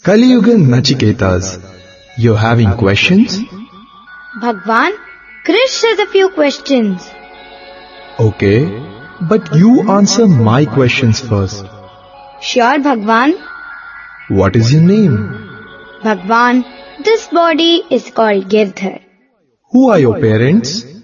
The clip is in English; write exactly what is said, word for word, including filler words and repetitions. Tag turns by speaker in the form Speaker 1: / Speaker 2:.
Speaker 1: Kaliyuga Nachiketas, you're having questions?
Speaker 2: Bhagwan, Krish has a few questions.
Speaker 1: Okay, but you answer my questions first.
Speaker 2: Sure, Bhagwan.
Speaker 1: What is your name?
Speaker 2: Bhagwan, this body is called Girdhar.
Speaker 1: Who are your parents?